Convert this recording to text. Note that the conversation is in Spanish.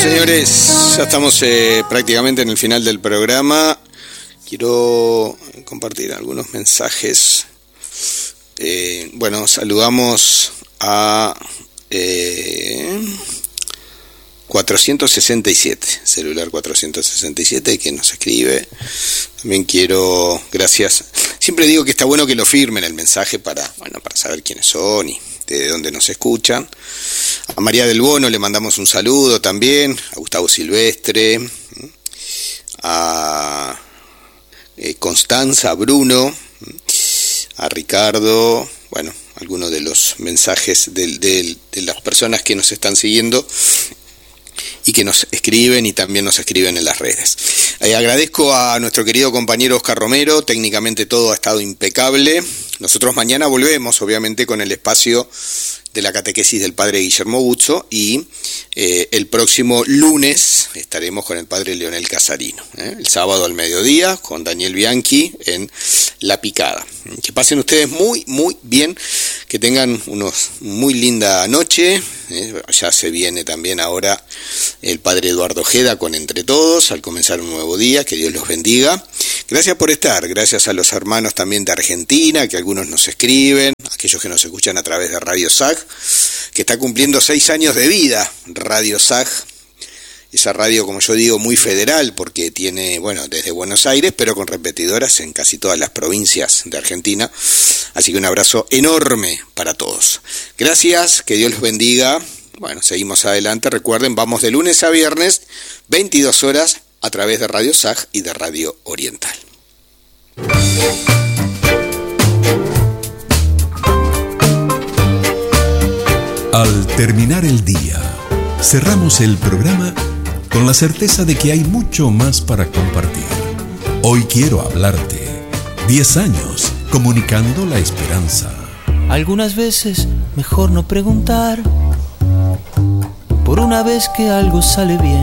Señores, ya estamos prácticamente en el final del programa. Quiero compartir algunos mensajes. Saludamos a 467, celular 467, que nos escribe. También gracias. Siempre digo que está bueno que lo firmen el mensaje para saber quiénes son y de dónde nos escuchan. A María del Bono le mandamos un saludo también, a Gustavo Silvestre, a Constanza, a Bruno, a Ricardo, algunos de los mensajes de las personas que nos están siguiendo y que nos escriben y también nos escriben en las redes. Agradezco a nuestro querido compañero Oscar Romero, técnicamente todo ha estado impecable. Nosotros mañana volvemos, obviamente, con el espacio de la catequesis del padre Guillermo Buzzo y el próximo lunes estaremos con el padre Leonel Casarino, el sábado al mediodía con Daniel Bianchi en La Picada. Que pasen ustedes muy, muy bien, que tengan muy linda noche. Ya se viene también ahora el padre Eduardo Ojeda con Entre Todos, al comenzar un nuevo día, que Dios los bendiga. Gracias por estar, gracias a los hermanos también de Argentina, que algunos nos escriben, aquellos que nos escuchan a través de Radio SAG, que está cumpliendo 6 años de vida, Radio SAG, esa radio, como yo digo, muy federal, porque tiene, desde Buenos Aires, pero con repetidoras en casi todas las provincias de Argentina, así que un abrazo enorme para todos. Gracias, que Dios los bendiga. Seguimos adelante, recuerden, vamos de lunes a viernes, 22 horas, a través de Radio SAG y de Radio Oriental. Al terminar el día, cerramos el programa con la certeza de que hay mucho más para compartir. Hoy quiero hablarte. 10 años comunicando la esperanza. Algunas veces mejor no preguntar. Por una vez que algo sale bien,